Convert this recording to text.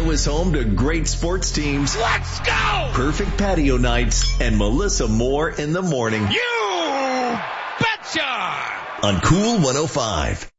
Ohio is home to great sports teams. Let's go! Perfect patio nights and Melissa Moore in the morning. You betcha! On Cool 105.